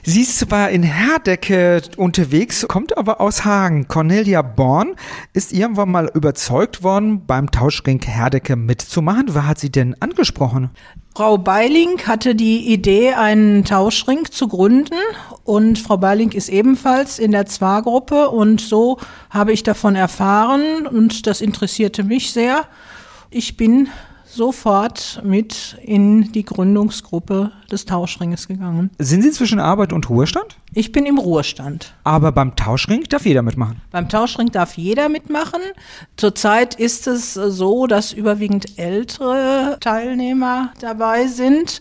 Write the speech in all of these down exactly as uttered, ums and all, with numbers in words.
Sie ist zwar in Herdecke unterwegs, kommt aber aus Hagen. Cornelia Born ist irgendwann mal überzeugt worden, beim Tauschring Herdecke mitzumachen. Wer hat sie denn angesprochen? Frau Beiling hatte die Idee, einen Tauschring zu gründen, und Frau Beiling ist ebenfalls in der Zwar-Gruppe, und so habe ich davon erfahren und das interessierte mich sehr. Ich bin sofort mit in die Gründungsgruppe des Tauschringes gegangen. Sind Sie zwischen Arbeit und Ruhestand? Ich bin im Ruhestand. Aber beim Tauschring darf jeder mitmachen? Beim Tauschring darf jeder mitmachen. Zurzeit ist es so, dass überwiegend ältere Teilnehmer dabei sind.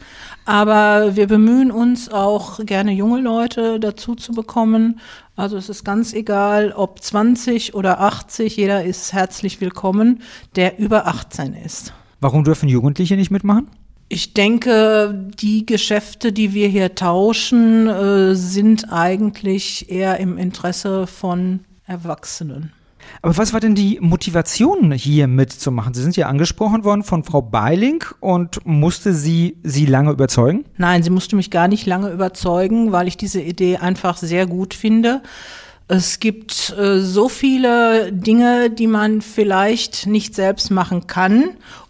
Aber wir bemühen uns auch, gerne junge Leute dazu zu bekommen. Also es ist ganz egal, ob zwanzig oder achtzig, jeder ist herzlich willkommen, der über achtzehn ist. Warum dürfen Jugendliche nicht mitmachen? Ich denke, die Geschäfte, die wir hier tauschen, äh, sind eigentlich eher im Interesse von Erwachsenen. Aber was war denn die Motivation, hier mitzumachen? Sie sind ja angesprochen worden von Frau Beiling, und musste sie sie lange überzeugen? Nein, sie musste mich gar nicht lange überzeugen, weil ich diese Idee einfach sehr gut finde. Es gibt äh, so viele Dinge, die man vielleicht nicht selbst machen kann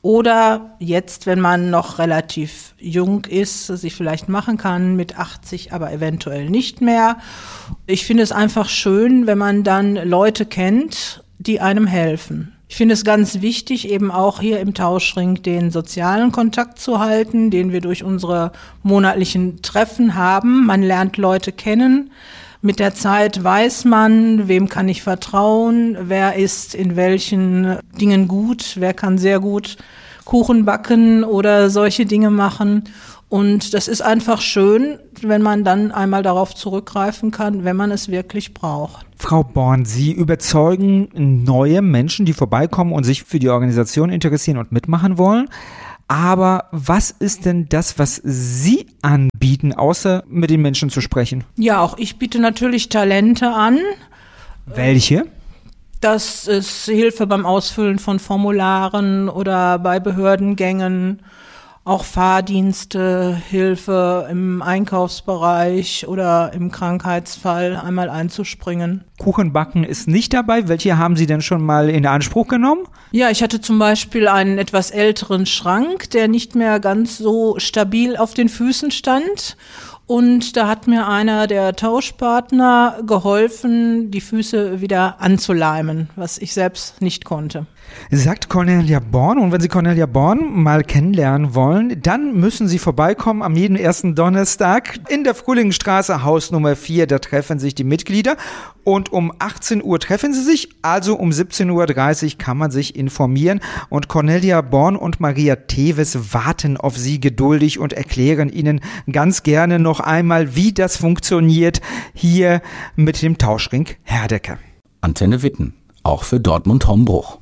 oder jetzt, wenn man noch relativ jung ist, sich vielleicht machen kann, mit achtzig aber eventuell nicht mehr. Ich finde es einfach schön, wenn man dann Leute kennt, die einem helfen. Ich finde es ganz wichtig, eben auch hier im Tauschring den sozialen Kontakt zu halten, den wir durch unsere monatlichen Treffen haben. Man lernt Leute kennen. Mit der Zeit weiß man, wem kann ich vertrauen, wer ist in welchen Dingen gut, wer kann sehr gut Kuchen backen oder solche Dinge machen. Und das ist einfach schön, wenn man dann einmal darauf zurückgreifen kann, wenn man es wirklich braucht. Frau Born, Sie überzeugen neue Menschen, die vorbeikommen und sich für die Organisation interessieren und mitmachen wollen. Aber was ist denn das, was Sie anbieten, außer mit den Menschen zu sprechen? Ja, auch ich biete natürlich Talente an. Welche? Das ist Hilfe beim Ausfüllen von Formularen oder bei Behördengängen, auch Fahrdienste, Hilfe im Einkaufsbereich oder im Krankheitsfall einmal einzuspringen. Kuchenbacken ist nicht dabei. Welche haben Sie denn schon mal in Anspruch genommen? Ja, ich hatte zum Beispiel einen etwas älteren Schrank, der nicht mehr ganz so stabil auf den Füßen stand. Und da hat mir einer der Tauschpartner geholfen, die Füße wieder anzuleimen, was ich selbst nicht konnte. Sagt Cornelia Born. Und wenn Sie Cornelia Born mal kennenlernen wollen, dann müssen Sie vorbeikommen am jeden ersten Donnerstag in der Frühlingsstraße, Haus Nummer vier. Da treffen sich die Mitglieder. Und um achtzehn Uhr treffen sie sich, also um siebzehn Uhr dreißig kann man sich informieren. Und Cornelia Born und Maria Teves warten auf Sie geduldig und erklären Ihnen ganz gerne noch einmal, wie das funktioniert hier mit dem Tauschring Herdecke. Antenne Witten, auch für Dortmund-Hombruch.